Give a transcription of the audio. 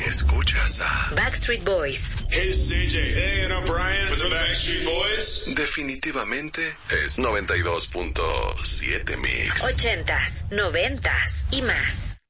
porque escuchas a Backstreet Boys. Hey, it's CJ. Hey, and I'm Brian with the Backstreet Boys. Definitivamente es 92.7 Mix. 80s, 90s y más.